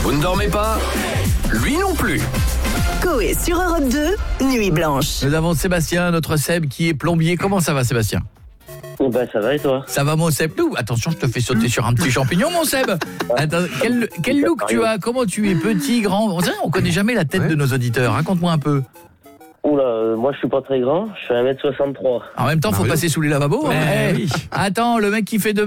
Vous ne dormez pas? Lui non plus. Coé sur Europe 2, Nuit Blanche. Nous avons Sébastien, notre Seb, qui est plombier. Comment ça va, Sébastien? Bah ça va et toi? Ça va, mon Seb? Ouh, attention, je te fais sauter sur un petit champignon, mon Seb. Attends, quel look tu as? Comment tu es? Petit, grand? On connaît jamais la tête de nos auditeurs. Raconte-moi un peu. Oula, moi je suis pas très grand, je fais 1m63. En même temps, faut passer sous les lavabos. oui. Attends, le mec qui fait 2